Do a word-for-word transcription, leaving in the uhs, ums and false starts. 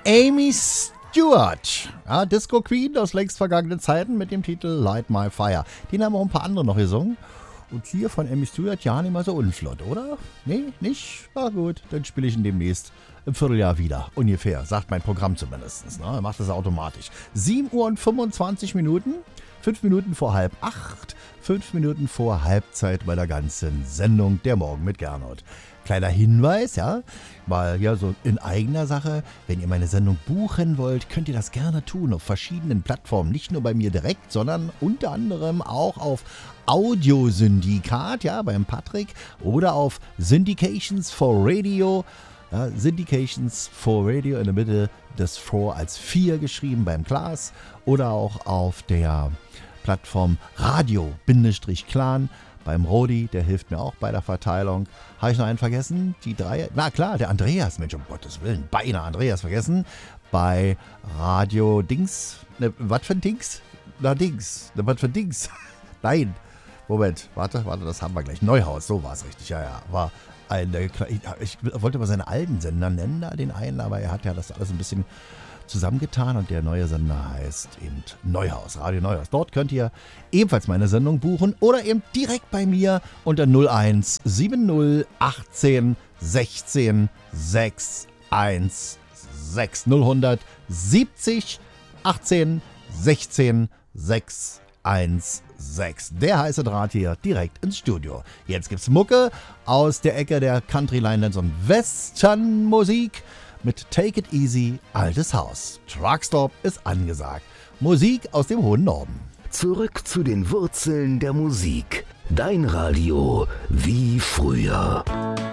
Amy Stewart, ja, Disco Queen aus längst vergangenen Zeiten mit dem Titel Light My Fire. Den haben auch ein paar andere noch gesungen. Und hier von Amy Stewart ja nicht mal so unflott, oder? Nee, nicht? Na gut, dann spiele ich ihn demnächst im Vierteljahr wieder. Ungefähr, sagt mein Programm zumindest. Ne? Macht das automatisch. sieben Uhr und fünfundzwanzig Minuten, fünf Minuten vor halb acht, fünf Minuten vor Halbzeit bei der ganzen Sendung Der Morgen mit Gernot. Kleiner Hinweis, ja, mal ja so in eigener Sache, wenn ihr meine Sendung buchen wollt, könnt ihr das gerne tun auf verschiedenen Plattformen, nicht nur bei mir direkt, sondern unter anderem auch auf Audiosyndikat, ja, beim Patrick oder auf Syndications for Radio, ja, Syndications for Radio in der Mitte des vier als vier geschrieben beim Klaas oder auch auf der Plattform Radio-Clan beim Rodi, der hilft mir auch bei der Verteilung. Habe ich noch einen vergessen? Die drei? Na klar, der Andreas, Mensch, um Gottes Willen, beinahe Andreas vergessen. Bei Radio Dings, ne, was für ein Dings? Na Dings, ne, was für ein Dings? Nein, Moment, warte, warte, das haben wir gleich. Neuhaus, so war es richtig, ja, ja, war ein, ich, ich wollte mal seine alten Sender nennen, da den einen, aber er hat ja das alles ein bisschen zusammengetan und der neue Sender heißt eben Neuhaus, Radio Neuhaus. Dort könnt ihr ebenfalls meine Sendung buchen oder eben direkt bei mir unter null eins sieben null achtzehn sechzehn sechs eins sechs null hundert siebzig achtzehn sechzehn sechs eins sechs. Der heiße Draht hier direkt ins Studio. Jetzt gibt's Mucke aus der Ecke der Country, Line Dance und Western Musik. Mit Take It Easy, altes Haus. Truckstop ist angesagt. Musik aus dem hohen Norden. Zurück zu den Wurzeln der Musik. Dein Radio wie früher.